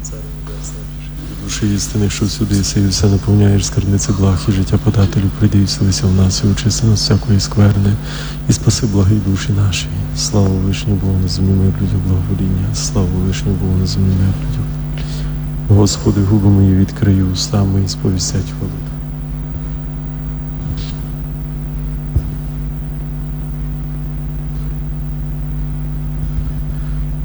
Душі істини, що всюди єси і все наповняєш, скарбниці благ і життя подателю, прийди і вселися в нас, і очисти нас всякої скверни, і спаси благі душі наші. Слава вишню Богу, на землі мир людям благовоління, слава вишню Богу, на землі мир людям. Господи, губи мої відкрию, уста мої сповістять хвалу.